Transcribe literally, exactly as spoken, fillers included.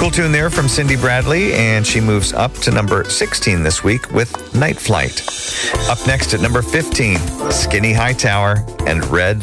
Cool tune there from Cindy Bradley, and she moves up to number sixteen this week with Night Flight. Up next at number fifteen, Skinny Hightower and Red